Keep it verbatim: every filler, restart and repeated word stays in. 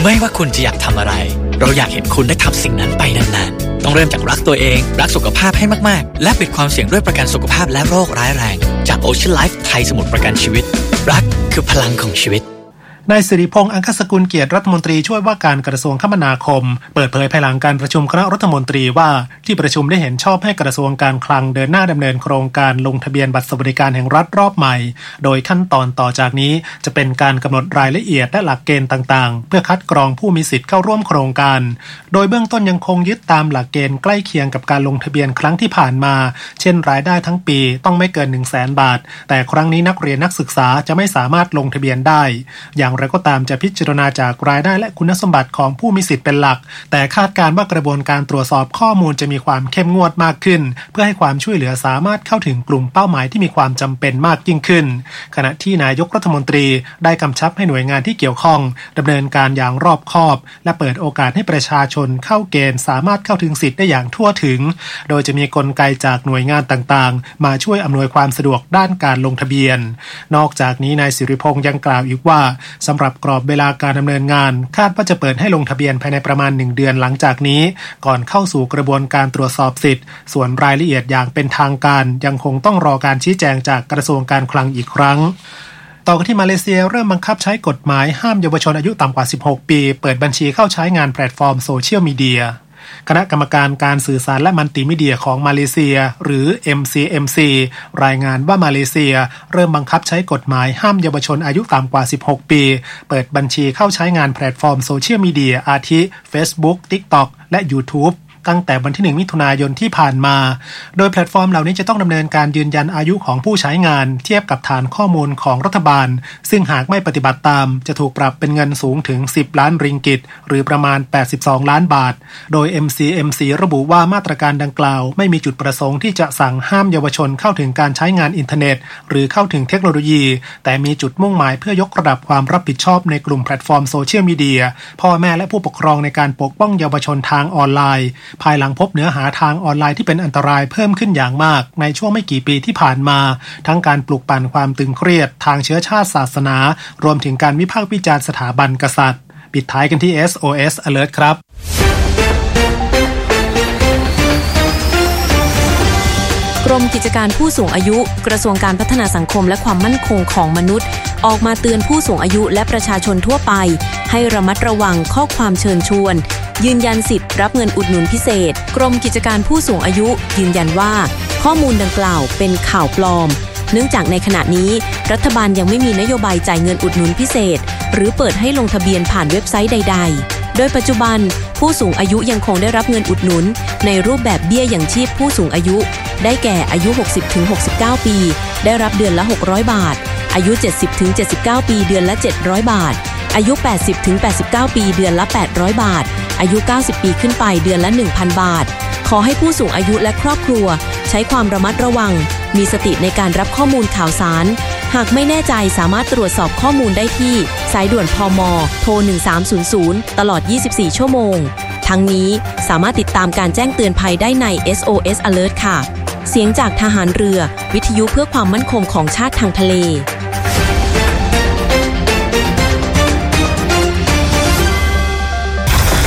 ไม่ว่าคุณจะอยากทำอะไรเราอยากเห็นคุณได้ทำสิ่งนั้นไปนานๆต้องเริ่มจากรักตัวเองรักสุขภาพให้มากๆและปิดความเสี่ยงด้วยประกันสุขภาพและโรคร้ายแรงจาก Ocean Life ไทยสมุทรประกันชีวิตรักคือพลังของชีวิตนายสิริพงษ์อังคสกุลเกียรติรัฐมนตรีช่วยว่าการกระทรวงคมนาคมเปิดเผยภายหลังการประชุมคณะรัฐมนตรีว่าที่ประชุมได้เห็นชอบให้กระทรวงการคลังเดินหน้าดำเนินโครงการลงทะเบียนบัตรสวัสดิการแห่งรัฐรอบใหม่โดยขั้นตอนต่อจากนี้จะเป็นการกำหนดรายละเอียดและหลักเกณฑ์ต่างๆเพื่อคัดกรองผู้มีสิทธิ์เข้าร่วมโครงการโดยเบื้องต้นยังคงยึดตามหลักเกณฑ์ใกล้เคียงกับการลงทะเบียนครั้งที่ผ่านมาเช่นรายได้ทั้งปีต้องไม่เกิน หนึ่งแสน บาทแต่ครั้งนี้นักเรียนนักศึกษาจะไม่สามารถลงทะเบียนได้อย่างไรก็ตามจะพิจารณาจากรายได้และคุณสมบัติของผู้มีสิทธิ์เป็นหลักแต่คาดการณ์ว่ากระบวนการตรวจสอบข้อมูลจะมีความเข้มงวดมากขึ้นเพื่อให้ความช่วยเหลือสามารถเข้าถึงกลุ่มเป้าหมายที่มีความจำเป็นมากยิ่งขึ้นขณะที่นายกรัฐมนตรีได้กำชับให้หน่วยงานที่เกี่ยวข้องดำเนินการอย่างรอบคอบและเปิดโอกาสให้ประชาชนเข้าเกณฑ์สามารถเข้าถึงสิทธิ์ได้อย่างทั่วถึงโดยจะมีกลไกจากหน่วยงานต่างๆมาช่วยอำนวยความสะดวกด้านการลงทะเบียนนอกจากนี้นายสิริพงษ์ยังกล่าวอีกว่าสำหรับกรอบเวลาการดำเนินงานคาดว่าจะเปิดให้ลงทะเบียนภายในประมาณหนึ่งเดือนหลังจากนี้ก่อนเข้าสู่กระบวนการตรวจสอบสิทธิ์ส่วนรายละเอียดอย่างเป็นทางการยังคงต้องรอการชี้แจงจากกระทรวงการคลังอีกครั้งต่อกันที่มาเลเซียเริ่มบังคับใช้กฎหมายห้ามเยาวชนอายุต่ำกว่าสิบหกปีเปิดบัญชีเข้าใช้งานแพลตฟอร์มโซเชียลมีเดียคณะกรรมการการสื่อสารและมัลติมีเดียของมาเลเซียหรือ เอ็ม ซี เอ็ม ซี รายงานว่ามาเลเซียเริ่มบังคับใช้กฎหมายห้ามเยาวชนอายุต่ำกว่าสิบหกปีเปิดบัญชีเข้าใช้งานแพลตฟอร์มโซเชียลมีเดียอาทิ Facebook TikTok และ YouTubeตั้งแต่วันที่หนึ่งมิถุนายนที่ผ่านมาโดยแพลตฟอร์มเหล่านี้จะต้องดำเนินการยืนยันอายุของผู้ใช้งานเทียบกับฐานข้อมูลของรัฐบาลซึ่งหากไม่ปฏิบัติตามจะถูกปรับเป็นเงินสูงถึงสิบล้านริงกิตหรือประมาณแปดสิบสองล้านบาทโดย เอ็ม ซี เอ็ม ซี ระบุว่ามาตรการดังกล่าวไม่มีจุดประสงค์ที่จะสั่งห้ามเยาวชนเข้าถึงการใช้งานอินเทอร์เน็ตหรือเข้าถึงเทคโนโลยีแต่มีจุดมุ่งหมายเพื่อยกระดับความรับผิดชอบในกลุ่มแพลตฟอร์มโซเชียลมีเดียพ่อแม่และผู้ปกครองในการปกป้องเยาวชนทางออนไลน์ภายหลังพบเนื้อหาทางออนไลน์ที่เป็นอันตรายเพิ่มขึ้นอย่างมากในช่วงไม่กี่ปีที่ผ่านมาทั้งการปลุกปั่นความตึงเครียดทางเชื้อชาติศาสนารวมถึงการวิพากษ์วิจารณ์สถาบันกษัตริย์ปิดท้ายกันที่ เอส โอ เอส Alert ครับกรมกิจการผู้สูงอายุกระทรวงการพัฒนาสังคมและความมั่นคงของมนุษย์ออกมาเตือนผู้สูงอายุและประชาชนทั่วไปให้ระมัดระวังข้อความเชิญชวนยืนยันสิทธิ์รับเงินอุดหนุนพิเศษกรมกิจการผู้สูงอายุยืนยันว่าข้อมูลดังกล่าวเป็นข่าวปลอมเนื่องจากในขณะนี้รัฐบาลยังไม่มีนโยบายจ่ายเงินอุดหนุนพิเศษหรือเปิดให้ลงทะเบียนผ่านเว็บไซต์ใดๆโดยปัจจุบันผู้สูงอายุยังคงได้รับเงินอุดหนุนในรูปแบบเบี้ยยังชีพผู้สูงอายุได้แก่อายุ หกสิบถึงหกสิบเก้า ปีได้รับเดือนละหกร้อยบาทอายุ เจ็ดสิบถึงเจ็ดสิบเก้า ปีเดือนละเจ็ดร้อยบาทอายุ แปดสิบถึงแปดสิบเก้า ปีเดือนละแปดร้อยบาทอายุ เก้าสิบ ปีขึ้นไปเดือนละ หนึ่งพัน บาทขอให้ผู้สูงอายุและครอบครัวใช้ความระมัดระวังมีสติในการรับข้อมูลข่าวสารหากไม่แน่ใจสามารถตรวจสอบข้อมูลได้ที่สายด่วนพม.โทรหนึ่งสามศูนย์ศูนย์ตลอดยี่สิบสี่ชั่วโมงทั้งนี้สามารถติดตามการแจ้งเตือนภัยได้ใน เอส โอ เอส Alert ค่ะเสียงจากทหารเรือวิทยุเพื่อความมั่นคงของชาติทางทะเล